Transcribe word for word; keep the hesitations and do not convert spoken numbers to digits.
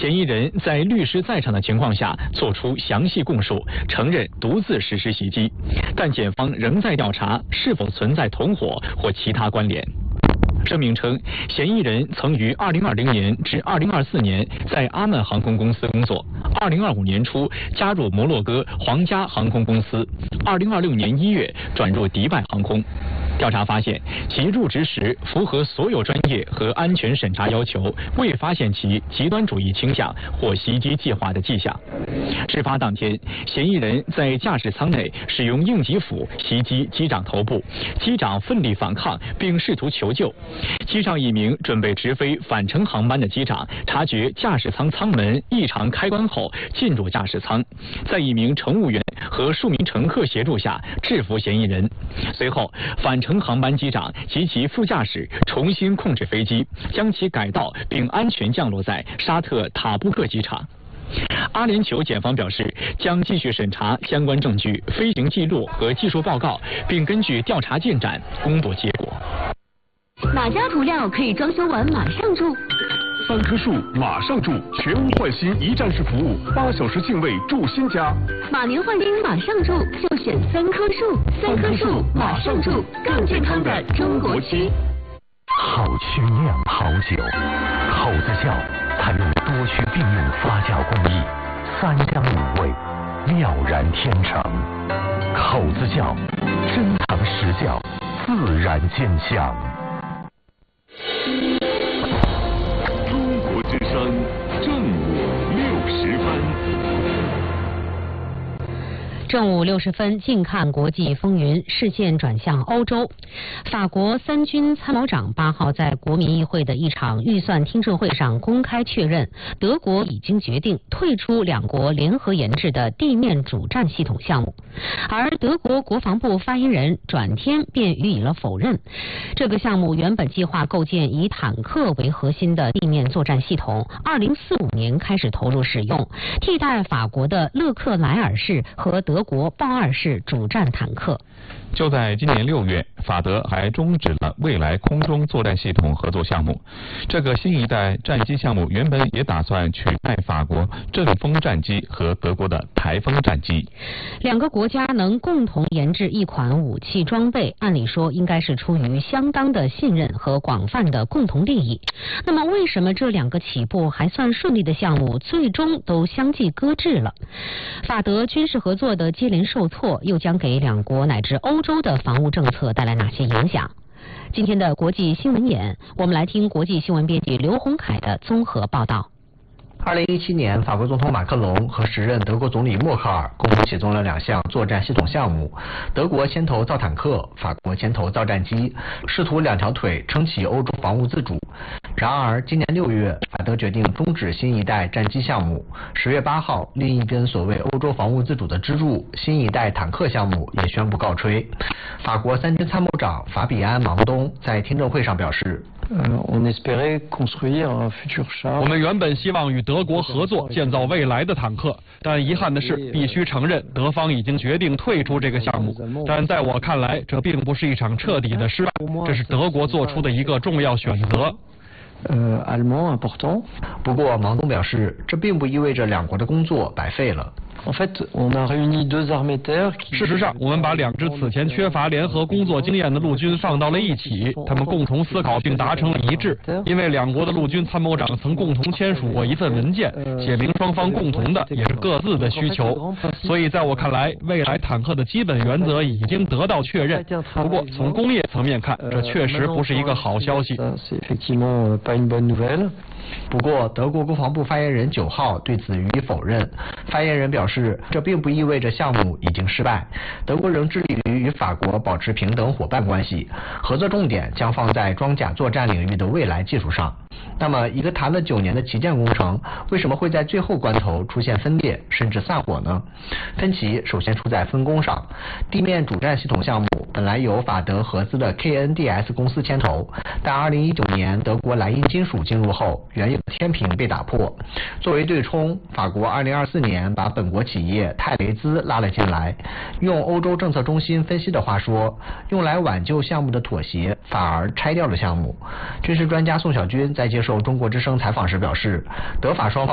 嫌疑人在律师在场的情况下作出详细供述，承认独自实施袭击，但检方仍在调查是否存在同伙或其他关联。声明称，嫌疑人曾于二零二零年至二零二四年在阿曼航空公司工作，二零二五年初加入摩洛哥皇家航空公司，二零二六年一月转入迪拜航空。调查发现，其入职时符合所有专业和安全审查要求，未发现其极端主义倾向或袭击计划的迹象。事发当天，嫌疑人在驾驶舱内使用应急斧袭击机长头部，机长奋力反抗并试图求救。机上一名准备直飞返程航班的机长察觉驾驶舱舱门异常开关后进入驾驶舱，在一名乘务员和数名乘客协助下制服嫌疑人。随后，返程航班机长及其副驾驶重新控制飞机，将其改道并安全降落在沙特塔布克机场。阿联酋检方表示，将继续审查相关证据、飞行记录和技术报告，并根据调查进展公布结果。 哪家涂料可以装修完马上住？ 三棵树马上住，全屋换新一站式服务，八小时净位住新家。 马年换新马上住，就选三棵树。三棵树马上住，更健康的中国区。 好曲酿好酒，口子窖采用多区并用发酵工艺，三香五味，妙然天成。口子窖，珍藏实窖，自然见香。 中国之声正午六十分。 正午六十分，近看国际风云，视线转向欧洲。法国三军参谋长八号在国民议会的一场预算听证会上公开确认，德国已经决定退出两国联合研制的地面主战系统项目，而德国国防部发言人转天便予以了否认。这个项目原本计划构建以坦克为核心的地面作战系统，二零四五年开始投入使用，替代法国的勒克莱尔式和德国豹二式主战坦克。 就在今年六月，法德还终止了未来空中作战系统合作项目。这个新一代战机项目原本也打算取代法国阵风战机和德国的台风战机。 两个国家能共同研制一款武器装备，按理说应该是出于相当的信任和广泛的共同利益。那么为什么这两个起步还算顺利的项目最终都相继搁置了？法德军事合作的接连受挫，又将给两国乃至欧洲的防务政策带来哪些影响？今天的国际新闻眼，我们来听国际新闻编辑刘洪凯的综合报道。 二零一七年，法国总统马克龙和时任德国总理默克尔共同启动了两项作战系统项目，德国牵头造坦克，法国牵头造战机，试图两条腿撑起欧洲防务自主。然而，今年六月，法德决定终止新一代战机项目。十月八号，另一根所谓欧洲防务自主的支柱——新一代坦克项目也宣布告吹。法国三军参谋长法比安·芒东在听证会上表示。 我们原本希望与德国合作建造未来的坦克，但遗憾的是，必须承认德方已经决定退出这个项目。但在我看来，这并不是一场彻底的失败，这是德国做出的一个重要选择。 不过，芒东表示，这并不意味着两国的工作白费了。 事实上，我们把两支此前缺乏联合工作经验的陆军放到了一起，他们共同思考并达成了一致。因为两国的陆军参谋长曾共同签署过一份文件，写明双方共同的也是各自的需求。所以在我看来，未来坦克的基本原则已经得到确认。不过，从工业层面看，这确实不是一个好消息。 不过，德国国防部发言人九号对此予以否认。发言人表示，这并不意味着项目已经失败，德国仍致力于与法国保持平等伙伴关系，合作重点将放在装甲作战领域的未来技术上。那么，一个谈了九年的旗舰工程，为什么会在最后关头出现分裂甚至散伙呢？分歧首先出在分工上。地面主战系统项目本来由法德合资的 K N D S 公司牵头，但二零一九年德国莱茵金属进入后，原有的天平被打破。作为对冲，法国二零二四年把本国企业泰雷兹拉了进来。用欧洲政策中心分析的话说，用来挽救项目的妥协，反而拆掉了项目。军事专家宋小军在接受中国之声采访时表示，德法双方